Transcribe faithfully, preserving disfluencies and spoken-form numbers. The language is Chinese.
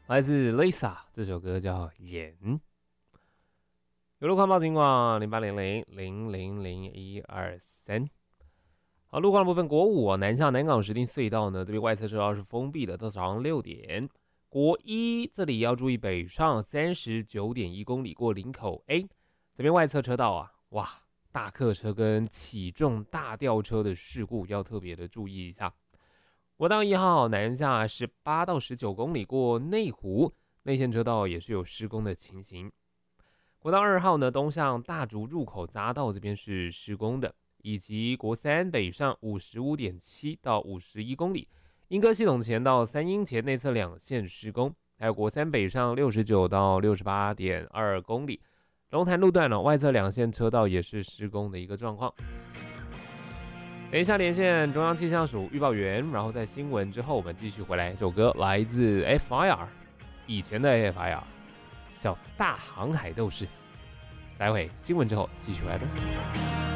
来自 Lisa， 这首歌叫《眼》。有路况报警网零八零零零零零一二三。好，路况的部分，国五、啊、南下南港石碇隧道呢，这边外侧车道是封闭的，到早上六点。国一这里要注意北上三十九点一公里过林口 A， 这边外侧车道啊，哇，大客车跟起重大吊车的事故要特别的注意一下。国道一号南下十八到十九公里过内湖，内线车道也是有施工的情形。国道二号呢，东向大竹入口匝道这边是施工的，以及国三北上五十五点七到五十一公里，莺歌系统前到三鶯前内侧两线施工，还有国三北上六十九到六十八点二公里，龙潭路段呢、哦、外侧两线车道也是施工的一个状况。等一下连线中央气象署预报员，然后在新闻之后我们继续回来。这首歌来自 F I R， 以前的 F I R， 叫《大航海斗士》。待会新闻之后继续回来的。